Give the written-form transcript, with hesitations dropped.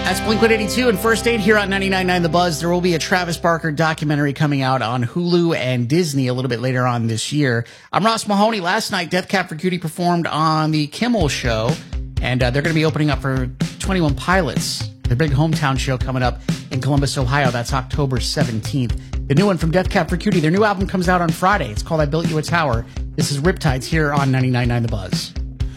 That's Blink-182 and First Aid here on 99.9 The Buzz. There will be a Travis Barker documentary coming out on Hulu and Disney a little bit later on this year. I'm Ross Mahoney. Last night, Death Cab for Cutie performed on the Kimmel Show, and they're going to be opening up for 21 Pilots, their big hometown show coming up in Columbus, Ohio. That's October 17th. The new one from Death Cab for Cutie, their new album comes out on Friday. It's called I Built You a Tower. This is Riptides here on 99.9 The Buzz.